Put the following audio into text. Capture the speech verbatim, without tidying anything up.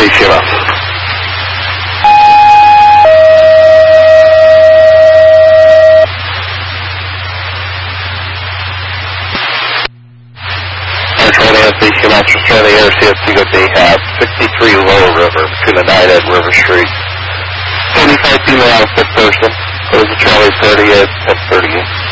station up. Station Master Charlie Air C S T Go Day have sixty-three Lower River between the night at River Street. seventy-five female outfit person. Goes to Charlie thirty at ten thirty-eight.